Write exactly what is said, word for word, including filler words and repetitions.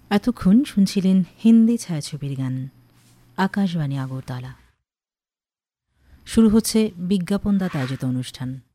এতক্ষণ শুনছিলেন হিন্দি ছায়াছবির গান। আকাশবাণী আগরতলা। শুরু হচ্ছে বিজ্ঞাপনদাতা আয়োজিত অনুষ্ঠান।